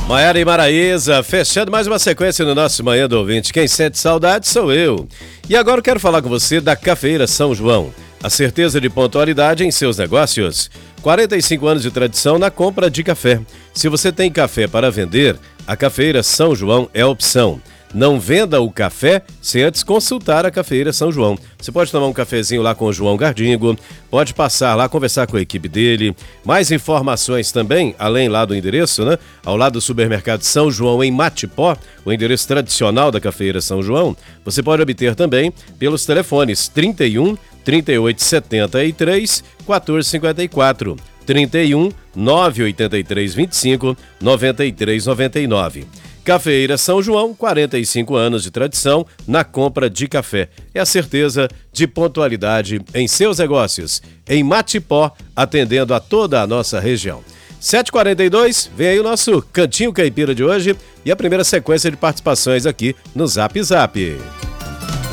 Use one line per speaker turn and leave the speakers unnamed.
Maiara e Maraísa, fechando mais uma sequência no nosso Manhã do Ouvinte. Quem sente saudade sou eu. E agora eu quero falar com você da Cafeira São João. A certeza de pontualidade em seus negócios. 45 anos de tradição na compra de café. Se você tem café para vender, a Cafeira São João é a opção. Não venda o café sem antes consultar a Cafeira São João. Você pode tomar um cafezinho lá com o João Gardingo, pode passar lá, conversar com a equipe dele. Mais informações também, além lá do endereço, né? Ao lado do supermercado São João, em Matipó, o endereço tradicional da Cafeira São João, você pode obter também pelos telefones 31 3873 1454, 31 983 25 93 99. Cafeira São João, 45 anos de tradição na compra de café. É a certeza de pontualidade em seus negócios. Em Matipó, atendendo a toda a nossa região. 7h42, vem aí o nosso Cantinho Caipira de hoje e a primeira sequência de participações aqui no Zap Zap.